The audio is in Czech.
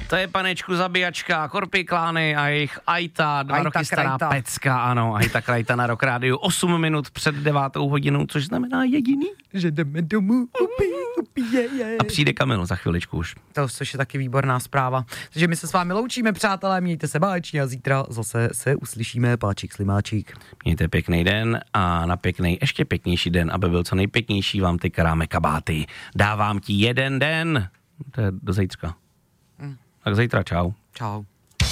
To je panečku zabíjačka, Korpiklány a jejich Ajta, 2 roky stará pecka, ano, Ajta Krajta na Rock Rádiu, 8 minut před 9 hodinou, což znamená jediný, že jdeme domů, a přijde Kamil za chviličku už. To což je taky výborná zpráva. Takže my se s vámi loučíme, přátelé, mějte se báječně a zítra zase se uslyšíme, páčik slimáčik. Mějte pěkný den a na pěkný, ještě pěknější den, aby byl co nejpěknější, vám ty karáme kabáty. Dávám ti 1 den, to je do zítřka. Tak zítra, čau. Čau.